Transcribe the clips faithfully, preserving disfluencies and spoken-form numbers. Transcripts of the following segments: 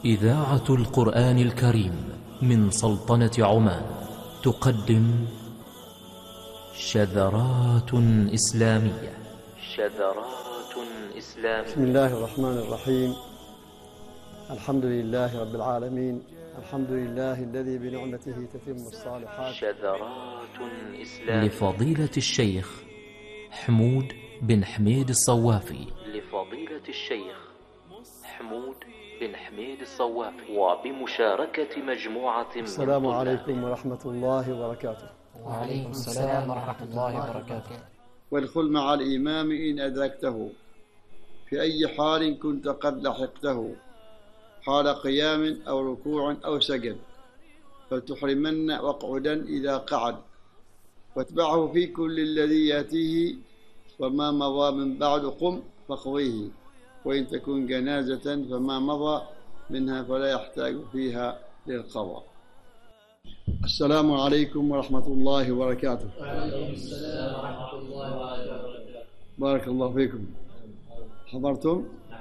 إذاعة القرآن الكريم من سلطنة عمان تقدم شذرات إسلامية. شذرات إسلامية. بسم الله الرحمن الرحيم. الحمد لله رب العالمين. الحمد لله الذي بنعمته تتم الصالحات. شذرات إسلامية لفضيلة الشيخ حمود بن حميد الصوافي. لفضيلة الشيخ حمود بن حميد الصوافي وبمشاركة مجموعة من السلام عليكم ورحمة الله وبركاته. وعليكم السلام ورحمة الله وبركاته. وادخل مع الإمام إن أدركته، في أي حال كنت قد لحقته، حال قيام أو ركوع أو سجد، فلتحرمن واقعدا إذا قعد، واتبعه في كل الذي يأتيه، وما مضى من بعد قم فاقضيه، وإن تكن جنازة فما مضى منها فلا يحتاج فيها للقضاء. السلام عليكم ورحمة الله وبركاته. وعليكم السلام ورحمة الله وبركاته. بارك الله فيكم. حضرتم؟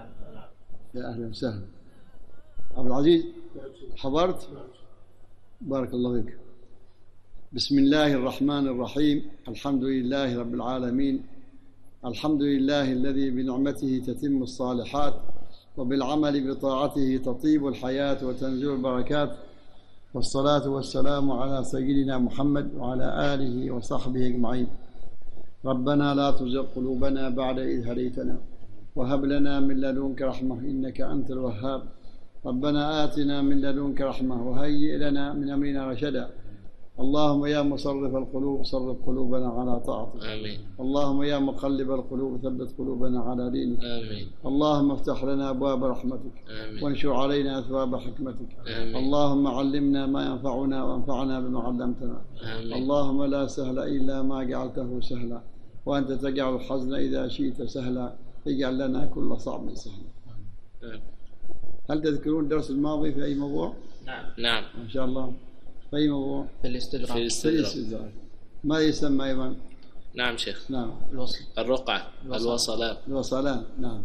يا أهلا وسهلا. عبد العزيز حضرت؟ بارك الله فيك. بسم الله الرحمن الرحيم. الحمد لله رب العالمين. الحمد لله الذي بنعمته تتم الصالحات، وبالعمل بطاعته تطيب الحياة وتنزل البركات، والصلاة والسلام على سيدنا محمد وعلى آله وصحبه أجمعين. ربنا لا تزغ قلوبنا بعد إذ هديتنا، وهب لنا من لدنك رحمة إنك أنت الوهاب. ربنا آتنا من لدنك رحمة وهيئ لنا من أمرنا رشدا. اللهم يا مصرف القلوب صرف قلوبنا على طاعتك. آمين. اللهم يا مقلب القلوب ثبت قلوبنا على دينك. آمين. اللهم افتح لنا أبواب رحمتك. آمين. وانشر علينا أثواب حكمتك. آمين. اللهم علمنا ما ينفعنا وانفعنا بما علمتنا. آمين. اللهم لا سهل إلا ما جعلته سهلا، وأنت تجعل الحزن إذا شئت سهلا، اجعل لنا كل صعب سهلا. آمين. هل تذكرون الدرس الماضي في أي موضوع؟ نعم نعم إن شاء الله. في أي موضوع؟ في الاستدراك. في في الاستدراك. الاستدراك. ما يسمى أيضا؟ نعم شيخ. نعم الوصل. الرقعة الوصلان. الوصلان. نعم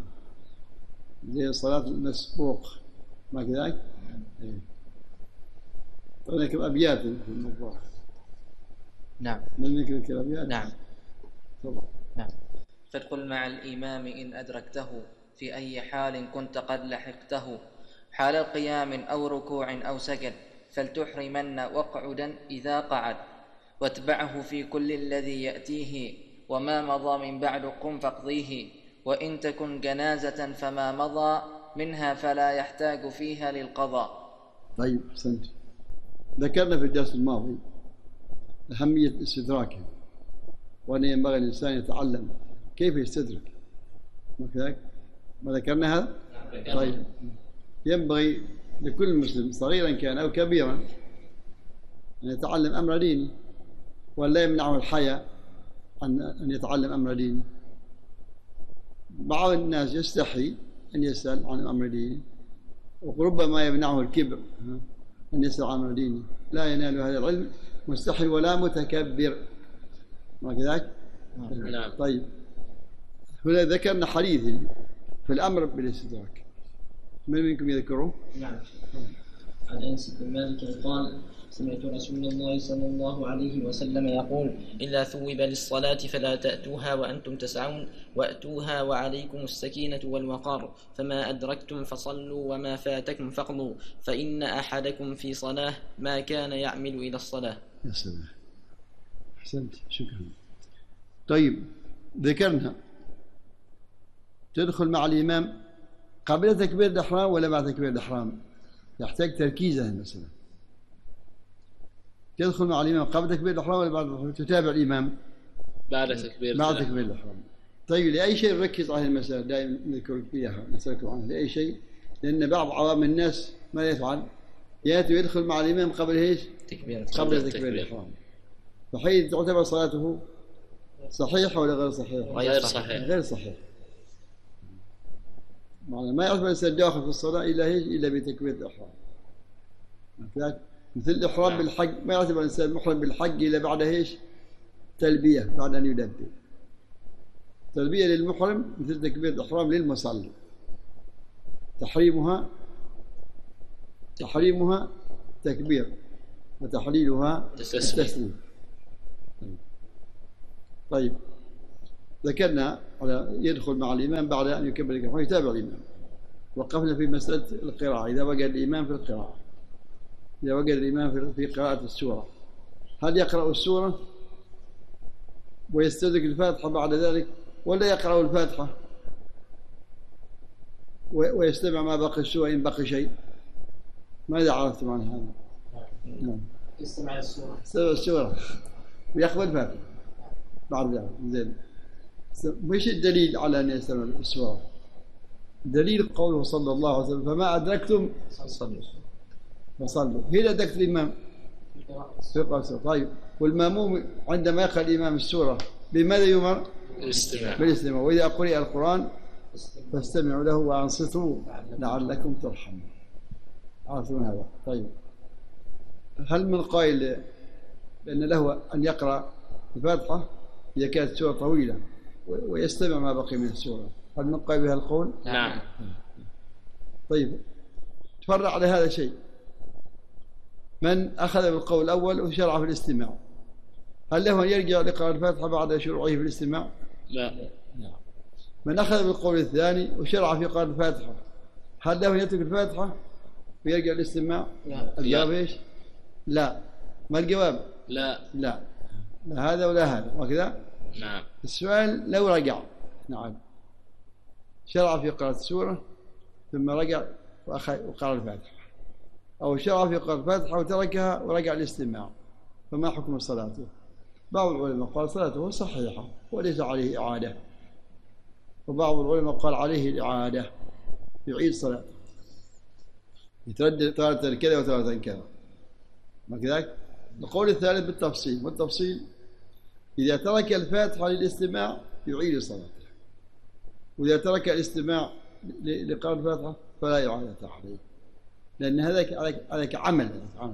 زي صلاة المسبوق، ما كذلك؟ إيه. طبعا كم أبيات في الموضوع. نعم من ذكر الأبيات؟ نعم طبعا. نعم. فادخل مع الإمام إن أدركته، في أي حال كنت قد لحقته، حال قيام أو ركوع أو سجد، فلتحرمن واقعدا إذا قعد، واتبعه في كل الذي يأتيه، وما مضى من بعد قم فاقضيه، وإن تكن جنازة فما مضى منها فلا يحتاج فيها للقضاء. طيب سنت. ذكرنا في الدرس الماضي أهمية استدراكه، وأن ينبغي الإنسان يتعلم كيف يستدرك، ما كذلك؟ ما ذكرنا هذا؟ طيب ينبغي لكل مسلم صغيرا كان أو كبيرا أن يتعلم أمر ديني، ولا يمنعه الحياء أن يتعلم أمر ديني. بعض الناس يستحي أن يسأل عن أمر ديني، وربما يمنعه الكبر أن يسأل عن أمر ديني. لا ينال هذا العلم مستحي ولا متكبر، ما كذلك؟ نعم. طيب هنا ذكرنا حديث في الأمر بالاستدراك، من منكم يذكره؟ نعم. عن أنس بن مالك قال: سمعت رسول الله صلى الله عليه وسلم يقول: إذا ثوب للصلاة فلا تأتوها وأنتم تسعون، وأتوها وعليكم السكينة والوقار، فما أدركتم فصلوا وما فاتكم فاقضوا، فإن أحدكم في صلاة ما كان يعمل إلى الصلاة. يا سلام، أحسنت، شكرا. طيب ذكرنا تدخل مع الإمام قبل تكبير الإحرام ولا بعد تكبير الإحرام؟ يحتاج تركيز هذه المسألة. تدخل مع الإمام قبل تكبير الإحرام ولا بعد الإحرام؟ تتابع الإمام بعد تكبير بعد تكبير الإحرام. طيب لأي شيء نركز على المسألة دائما نذكر فيها نسألكم عنها، لأي شيء؟ لأن بعض عوام الناس ما يفعل، يأتي ويدخل مع الإمام قبل إيش؟ تكبير قبل تكبير الإحرام، فحين تعتبر صلاته صحيحة ولا غير صحيحة؟ غير صحيح. غير صحيح. معنى ما يعرف الإنسان داخل في الصلاة إلا إيش؟ إلا بتكبير الإحرام. مثل الإحرام بالحج، ما يعتبر الإنسان محرم بالحج إلا بعد إيش؟ تلبية، بعد أن يلبي. تلبية للمحرم مثل تكبير الإحرام للمصلي. تحريمها تحريمها تكبير وتحليلها التسليم. طيب ذكرنا على يدخل مع الإمام بعد أن يكبر الإحرام ويتابع الإمام. وقفنا في مسألة القراءة، إذا وجد الإمام في القراءة إذا وجد الإمام في قراءة السورة هل يقرأ السورة ويستدرك الفاتحة بعد ذلك، ولا يقرأ الفاتحة ويستمع ما بقي السورة إن بقي شيء؟ ماذا عرفتم عن هذا؟ نعم. يستمع السورة يستمع السورة ويقبل الفاتحة بعد ذلك. زين، مش الدليل على أن يستمع السورة؟ دليل قوله صلى الله عليه وسلم فما أدركتم فصلوا. هنا أدركت الإمام في قراءة السورة. طيب والمأموم عندما يقرأ الإمام السورة بماذا يؤمر؟ بالاستماع. بالاستماع. وإذا قرئ القرآن فاستمعوا له وأنصتوا لعلكم ترحمون. عرفتم هذا؟ طيب هل من قائل بأن له أن يقرأ الفاتحة إذا كانت السورة طويلة ويستمع ما بقي من السورة؟ هل من قائل بها القول؟ نعم. طيب تفرع على هذا شيء. من أخذ بالقول الأول وشرع في الاستماع هل له أن يرجع لقراءة الفاتحة بعد شروعه في الاستماع؟ لا. من أخذ بالقول الثاني وشرع في قراءة الفاتحة هل له أن يترك الفاتحة ويرجع للاستماع؟ لا. الجواب إيش؟ لا. ما الجواب؟ لا. لا، لا هذا ولا هذا وكذا. نعم. السؤال لو رجع، نعم، شرع في قراءة السورة ثم رجع وقرأ الفاتحة، أو شرع في قراءة الفاتحة وتركها ورجع للاستماع، فما حكم صلاته؟ بعض العلماء قال صلاته صحيحة وليس عليه إعادة، وبعض العلماء قال عليه الإعادة، يعيد صلاته، يتردد تارة كذا وتارة كذا، ما كذلك؟ القول الثالث بالتفصيل، والتفصيل إذا ترك الفاتحة للاستماع يعيد صلاته، وإذا ترك الاستماع لقراءة الفاتحة فلا إعادة عليه، لأن هذاك هذاك عمل عمل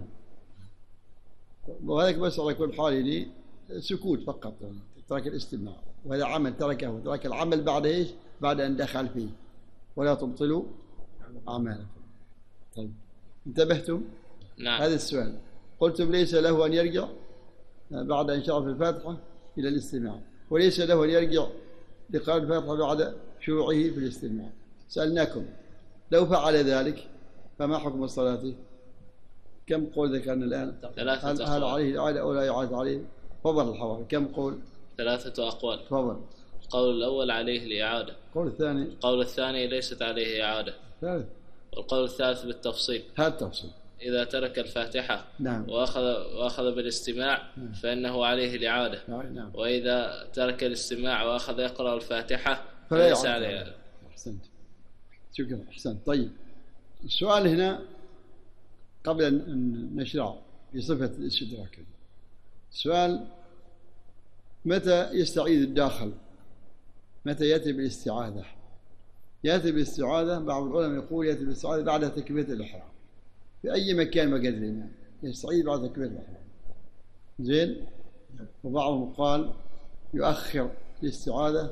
وهذاك بس على كل حال سكوت فقط، ترك الاستماع، وهذا عمل تركه وترك العمل بعد إيش؟ بعد أن دخل فيه، ولا تبطلوا أعمالكم. طيب انتبهتم؟ نعم. هذا السؤال. قلتم ليس له أن يرجع بعد أن شرع في الفاتحة إلى الاستماع، وليس له أن يرجع لقراءة الفاتحة بعد شروعه في الاستماع. سألناكم لو فعل ذلك فما حكم صلاته؟ كم قول ذكرنا الآن؟ هل, هل عليه الإعادة أو لا إعادة عليه؟ فضل الحوار كم قول؟ ثلاثة أقوال. فضل. القول الأول عليه الإعادة. القول الثاني؟ القول الثاني ليست عليه إعادة. ثالث. والقول الثالث بالتفصيل. هذا التفصيل. إذا ترك الفاتحة نعم. وأخذ وأخذ بالاستماع نعم. فإنه عليه الإعادة. نعم. وإذا ترك الاستماع وأخذ يقرأ الفاتحة فليس عليه إعادة. أحسنت. شكرا. أحسنت. طيب السؤال هنا قبل أن نشرع في صفة الاستدراك، السؤال متى يستعيذ الداخل؟ متى يأتي بالاستعاذة؟ يأتي بالاستعاذة بعض العلماء يقول يأتي بالاستعاذة بعد تكبيرة الإحرام في أي مكان وجد الإمام يستعيذ بعد تكبيرة الإحرام. زين. وبعضهم قال يؤخر الاستعاذة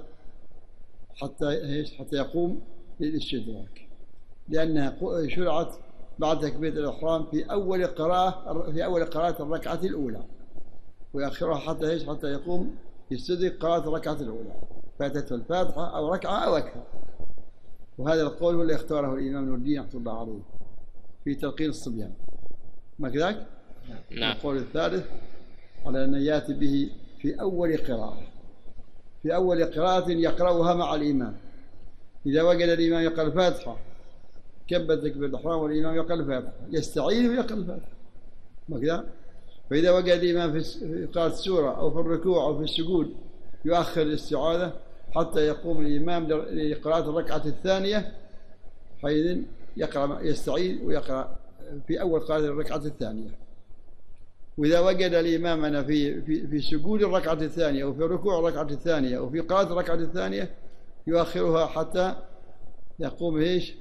حتى حتى يقوم للاستدراك، لأنها شرعت بعد تكبيرة الإحرام في أول قراءة في أول قراءة الركعة الأولى، ويأخرها حتى ايش؟ حتى يقوم يستدرك قراءة الركعة الأولى، فاتته الفاتحة أو ركعة أو أكثر. وهذا القول هو اللي اختاره الإمام نور الدين رحمه الله عليه في تلقين الصبيان، ما كذلك؟ نعم. القول الثالث على أن يأتي به في أول قراءة في أول قراءة يقرأها مع الإمام. إذا وجد الإمام يقرأ الفاتحة كبر تكبير الإحرام والإمام يقرأ الفاتحة يستعيذ ويقرأ الفاتحة، ما كذا؟ فإذا وجد الإمام في قراءة السورة أو في الركوع أو في السجود يؤخر الاستعاذة حتى يقوم الإمام لقراءة الركعة الثانية، حينئذ يقرأ يستعيذ ويقرأ في أول قراءة الركعة الثانية. وإذا وجد الإمام أنا في في في سجود الركعة الثانية أو في ركوع الركعة الثانية أو في قراءة الركعة الثانية يؤخرها حتى يقوم إيش؟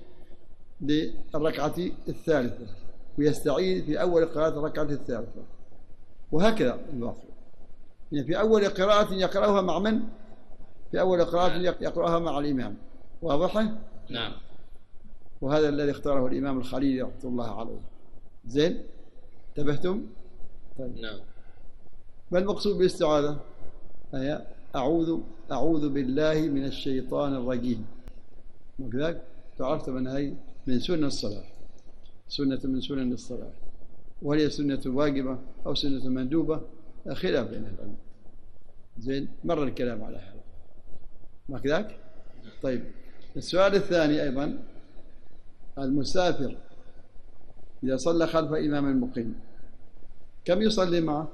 للركعة الثالثة ويستعيذ في أول قراءة الركعة الثالثة، وهكذا الواقع. يعني في أول قراءة يقرأها مع من؟ في أول قراءة يقرأها مع الإمام. واضح؟ نعم. وهذا الذي اختاره الإمام الخليلي رحمه الله عليه زين انتبهتم؟ طيب. نعم. ما المقصود بالاستعاذة؟ هي أعوذ أعوذ بالله من الشيطان الرجيم. وكذلك تعرفت من هي من سنة الصلاة، سنة من سنن الصلاة، وهي سنة واجبة أو سنة مندوبة خلاف بين العلماء. زين مر الكلام على هذا ما كذاك؟ طيب السؤال الثاني أيضا، المسافر إذا صلى خلف إمام المقيم كم يصلي معه؟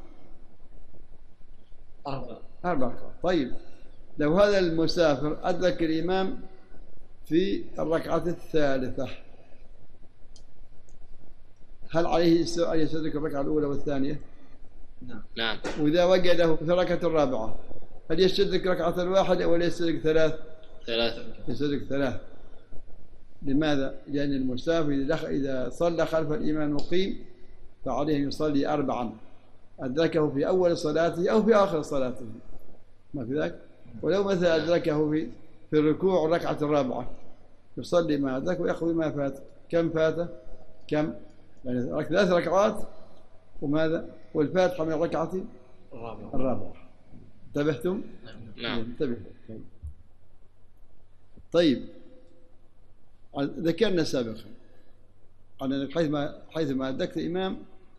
أربعة. أربعة. طيب لو هذا المسافر أدرك الإمام في الركعة الثالثة، هل عليه أن يستدرك الركعة الأولى والثانية؟ نعم. نعم. وإذا وجده في الركعة الرابعة هل يستدرك ركعة الواحدة ولا يستدرك ثلاث؟ ثلاثة. يستدرك ثلاث. لماذا؟ لأن المسافر إذا صلى خلف الإمام المقيم فعليه أن يصلي أربعا أدركه في أول صلاته أو في آخر صلاته ما في ذاك. ولو مثلا أدركه في في الركوع الركعة الرابعة يصلي ما أدرك ويأخذ ما فات. كم فاته؟ كم؟ يعني ثلاث ركعات وماذا؟ والفاتحة من الركعة الرابعة. الرابعة. انتبهتم؟ نعم. انتبهوا. طيب ذكرنا سابقا أن حيثما حيثما أدركت الإمام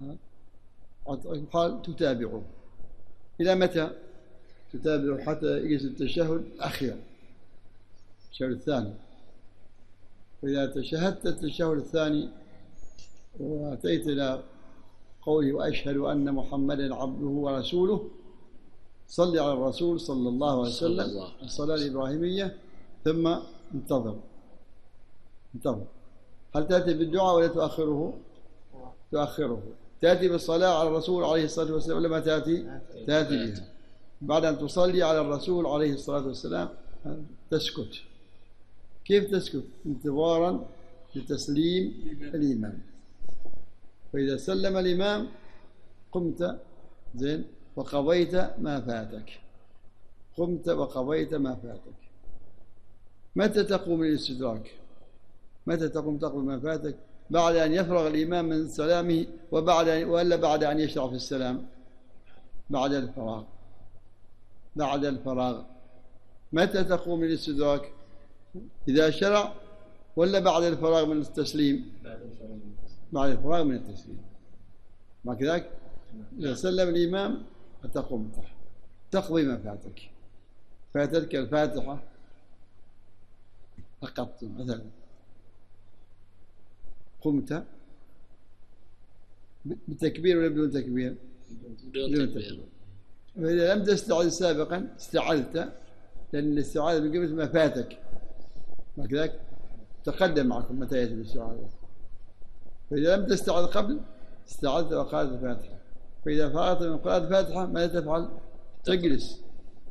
قال تتابعه. إلى متى تتابعه؟ حتى يجلس التشهد الأخير، التشهد الثاني. وإذا تشهدت التشهد الثاني وأتيت إلى قوله وأشهد أن محمدا عبده ورسوله، صل على الرسول صلى الله عليه وسلم الصلاة الإبراهيمية ثم انتظر انتظر. هل تأتي بالدعاء ولا تؤخره؟ تؤخره. تأتي بالصلاة على الرسول عليه الصلاة والسلام ولا ما تأتي؟ تأتي بها. بعد أن تصلي على الرسول عليه الصلاة والسلام تسكت. كيف تسكت؟ انتظارا لتسليم الإمام. فإذا سلم الإمام قمت زين وقضيت ما فاتك. قمت وقضيت ما فاتك. متى تقوم للاستدراك؟ متى تقوم تقضي ما فاتك؟ بعد أن يفرغ الإمام من سلامه وبعد ولا بعد أن يشرع في السلام؟ بعد الفراغ. بعد الفراغ. متى تقوم للاستدراك؟ إذا شرع ولا بعد الفراغ من التسليم؟ بعد الفراغ من التسليم. ما كذلك؟ إذا سلم الإمام فتقوم تقضي ما فاتك. فاتتك الفاتحة فقط مثلا، قمت بتكبير ولا بدون تكبير؟ بدون تكبير. فإذا لم تستعذ سابقا استعذت، لأن الاستعاذة من قبل ما فاتك ما كذلك؟ تقدم معكم متى يأتي الاستعاذة. فإذا لم تستعذ قبل استعذت وقرأت الفاتحة. فإذا فرغت من قراءة الفاتحة ماذا تفعل؟ تجلس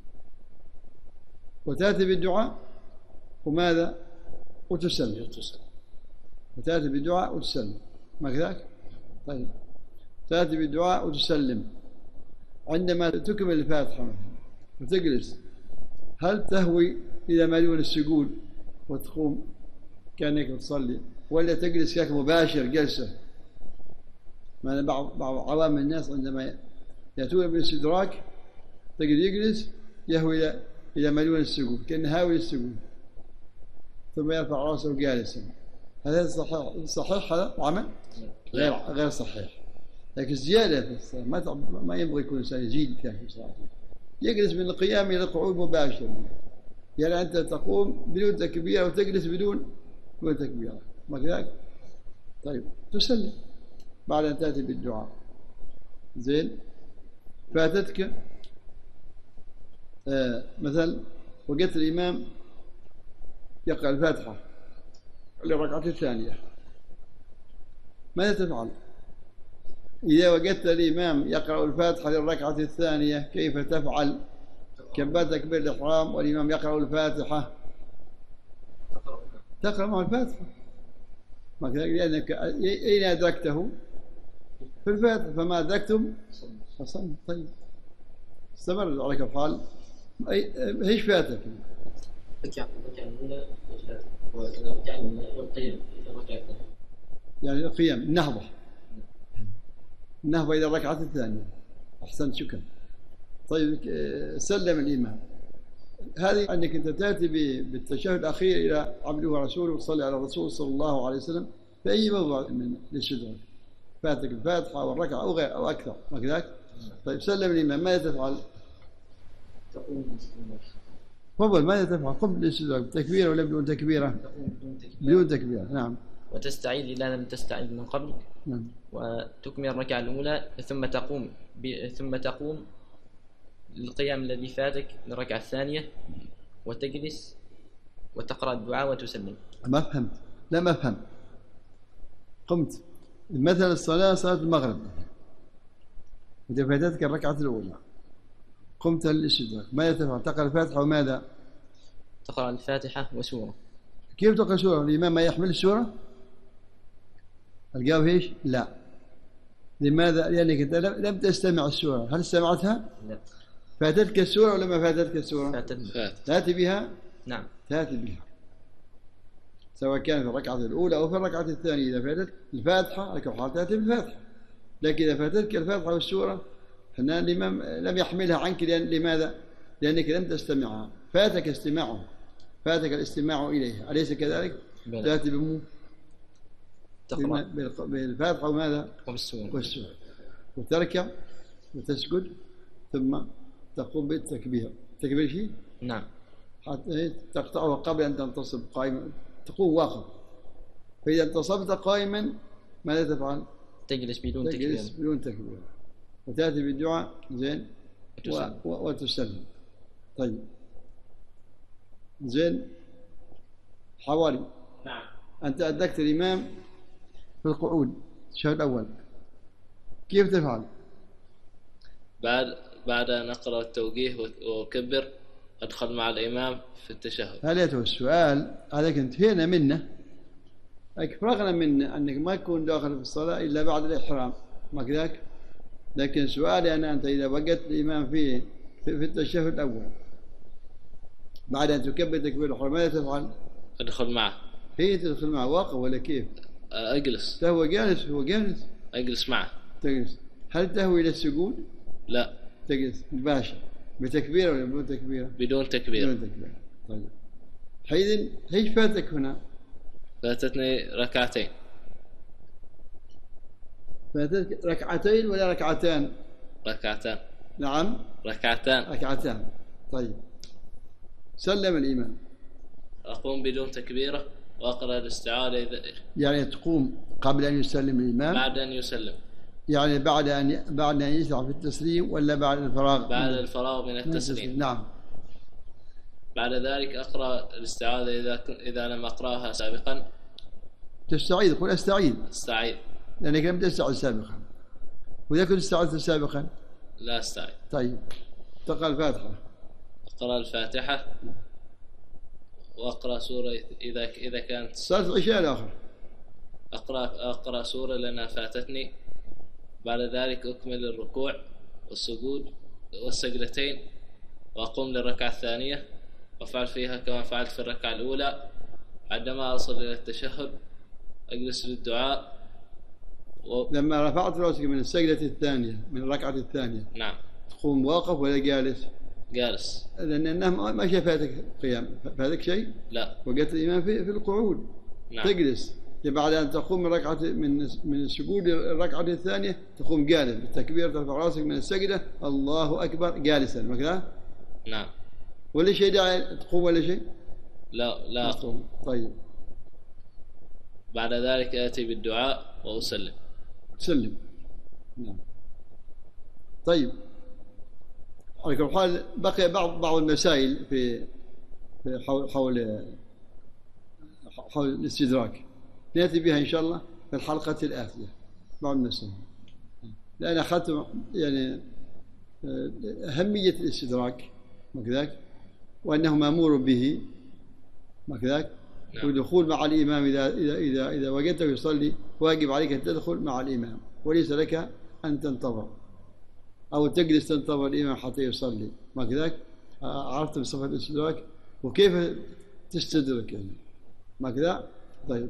وتأتي بالدعاء وماذا؟ وتسلم. وتأتي بالدعاء وتسلم ما كذلك؟ طيب تأتي بالدعاء وتسلم. عندما تكمل الفاتحة وتجلس هل تهوي إلى مليون السجود وتقوم كأنك تصلي، ولا تجلس كأنك مباشر جلسة؟ ما بعض بعض عوام الناس عندما يأتون بالاستدراك تجد يجلس يهوي إلى إلى مليون السجود كأن هاوي السجود ثم يرفع رأسه جالسا. هذا صحيح؟ صحيح هذا عمل؟ غير غير صحيح. لكن زيادة في الصلاة ما ما ينبغي يكون إنسان يزيد في الصلاة. يجلس من القيام إلى القعود مباشرة. يعني أنت تقوم بدون تكبير وتجلس بدون بدون تكبير ما كذلك؟ طيب تسلم بعد أن تأتي بالدعاء. زين فاتتك آه مثلا وجدت الإمام يقرأ الفاتحة للركعة الثانية، ماذا تفعل؟ إذا وجدت الإمام يقرأ الفاتحة للركعة الثانية كيف تفعل؟ كبر تكبير الإحرام والإمام يقرأ الفاتحة تقرأ مع الفاتحة ما كذلك، لأنك أين أدركته؟ في الفاتحة. فما أدركتم فصل. طيب استمر على كل حال. ايش فاتك؟ والقيام يعني القيام النهضة النهضة إلى الركعة الثانية. أحسنت، شكرا. طيب سلم الإمام، هذه أنك أنت تأتي بالتشهد الأخير إلى عبده ورسوله وتصلي على الرسول صلى الله عليه وسلم في أي موضع من الاستدراك، فاتك الفاتحة والركعة أو غير أو أكثر، ما كذلك؟ طيب سلم الإمام، ماذا تفعل؟ تفضل، ماذا تفعل؟ قم بالاستدراك بتكبيرة ولا بدون تكبيرة؟ بدون تكبيرة. نعم. وتستعيد إذا لم تستعيد من قبل. نعم. وتكمل الركعة الأولى ثم تقوم ب... ثم تقوم للقيام الذي فاتك للركعة الثانية وتجلس وتقرأ الدعاء وتسلم. ما فهمت، لا ما فهمت. قمت مثلا الصلاة صلاة المغرب إذا فاتتك الركعة الأولى، قمت للاستدراك، ماذا تفعل؟ تقرأ الفاتحة وماذا؟ تقرأ الفاتحة وسورة. كيف تقرأ سورة؟ الإمام ما يحمل السورة؟ الجواب ايش؟ لا. لماذا؟ لأنك أنت لم تستمع السورة، هل استمعتها؟ لا. فاتتك السورة ولا ما فاتتك السورة؟ فاتت. تأتي بها؟ نعم. تأتي بها سواء كان في الركعة الأولى أو في الركعة الثانية. إذا فاتت الفاتحة لك حال تأتي بالفاتحة، لكن إذا فاتتك الفاتحة والسورة فإن الإمام لم يحملها عنك. لأن لماذا؟ لأنك لم تستمعها، فاتك استماعها، فاتك الاستماع إليها، أليس كذلك؟ بلد. تأتي بمو تقرأ بالفاتحة وماذا؟ والسورة. والسورة، وتركع وتسجد ثم تقوم بالتكبير. تكبير شيء؟ نعم. حتى تقطعها قبل أن تنتصب قائما، تقوم واقف. فإذا انتصبت قائما ماذا تفعل؟ تجلس بدون تكبير. تجلس بدون تكبير وتأتي بالدعاء زين و... و... وتسلم. طيب زين. حوالي. نعم. أنت أدركت الإمام في القعود الشهر الأول، كيف تفعل؟ بعد بعد أن أقرأ التوجيه وأكبر أدخل مع الإمام في التشهد. هل هو السؤال عليك انتهينا منه، فرغنا من أنك ما يكون داخل في الصلاة إلا بعد الإحرام، ما كذلك؟ لكن سؤالي أنا أنت إذا وجدت الإمام في في التشهد الأول بعد أن تكبر تكبير الإحرام ماذا تفعل؟ أدخل معه. هي تدخل معه واقف ولا كيف؟ أجلس. هو جالس، هو جالس. أجلس معه. تجلس. هل تهوي إلى السجود؟ لا. تجلس مباشر بتكبير ولا بدون تكبير؟ بدون تكبير. بدون تكبير. طيب حينئذ ايش فاتك هنا؟ فاتتني ركعتين. فاتتك ركعتين ولا ركعتان؟ ركعتان. نعم. ركعتان. ركعتان. طيب سلم الإمام، أقوم بدون تكبيرة وأقرأ الاستعاذة إذا يعني تقوم قبل أن يسلم الإمام؟ بعد أن يسلم. يعني بعد أن بعد أن يشرع في التسليم ولا بعد الفراغ؟ بعد الفراغ من التسليم. نعم. بعد ذلك أقرأ الاستعاذة إذا إذا لم أقرأها سابقا. تستعيذ، قل أستعيذ. أستعيذ. لأنك لم تستعيذ سابقا. وإذا كنت استعذت سابقا؟ لا أستعيذ. طيب تقرأ الفاتحة. أقرأ الفاتحة وأقرأ سورة إذا إذا كانت صلاة العشاء الآخر. أقرأ أقرأ سورة لأنها فاتتني. بعد ذلك أكمل الركوع والسجود والسجدتين وأقوم للركعة الثانية وأفعل فيها كما فعلت في الركعة الأولى. عندما أصل إلى التشهد أجلس للدعاء و... لما رفعت رأسك من السجدة الثانية من الركعة الثانية. نعم. تقوم واقف ولا جالس؟ جالس. لأن النهم ما شافاتك قيام، فاتك شيء؟ لا. وقت الإمام في, في القعود. نعم. تجلس بعد أن تقوم من ركعة من من السجود الركعة الثانية تقوم جالس بالتكبير، ترفع رأسك من السجدة الله أكبر جالسا مكذا؟ نعم. ولا شيء داعي تقوم ولا شيء؟ لا لا أقوم. طيب بعد ذلك آتي بالدعاء وأسلم. سلم. نعم. طيب على كل حال بقي بعض بعض المسائل في حول حول حول الاستدراك نأتي بها إن شاء الله في الحلقة الآتية بعض المسائل، لأن أخذت يعني أهمية الاستدراك وكذلك وأنه مأمور به وكذلك. نعم. والدخول مع الإمام إذا إذا إذا إذا وجدته يصلي واجب عليك أن تدخل مع الإمام وليس لك أن تنتظر أو تجلس تنتظر الإمام حتى يصلي ما كذلك. عرفت بصفة الاستدراك وكيف تستدرك يعني ما كذا. طيب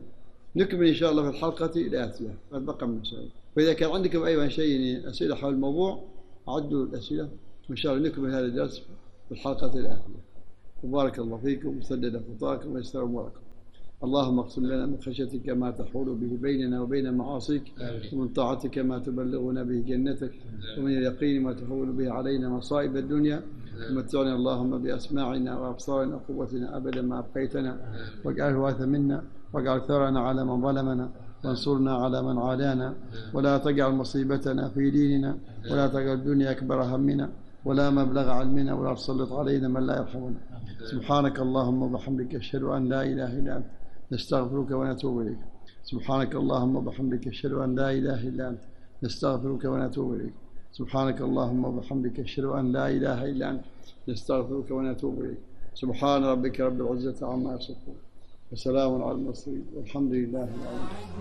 نكمل إن شاء الله في الحلقة الآتية، قد بقى من مسائل. فإذا كان عندكم أيضا شيء أسئلة حول الموضوع عدوا الأسئلة، وإن شاء الله نكمل هذا الدرس في الحلقة الآتية. وبارك الله فيكم وسدد خطاكم ويسر أموركم. اللهم اقسم لنا من خشيتك ما تحول به بيننا وبين معاصيك، ومن طاعتك ما تبلغنا به جنتك، ومن اليقين ما تحول به علينا مصائب الدنيا، ومتعنا اللهم بأسماعنا وأبصارنا وقوتنا أبدا ما أبقيتنا، واجعله وارثا منا، واجعل ثارنا على من ظلمنا، وانصرنا على من عادانا، ولا تجعل مصيبتنا في ديننا، ولا تجعل الدنيا أكبر همنا، ولا مبلغ علمنا، ولا تسلط علينا من لا يرحمنا. سبحانك اللهم وبحمدك أشهد أن لا إله إلا أنت نستغفرك ونتوب إليك. سبحانك اللهم وبحمدك أشهد أن لا إله إلا أنت نستغفرك ونتوب إليك. سبحانك اللهم وبحمدك أشهد أن لا إله إلا أنت نستغفرك ونتوب إليك. سبحان ربك رب العزة عما يصفون، وسلام على المرسلين، والحمد لله رب العالمين.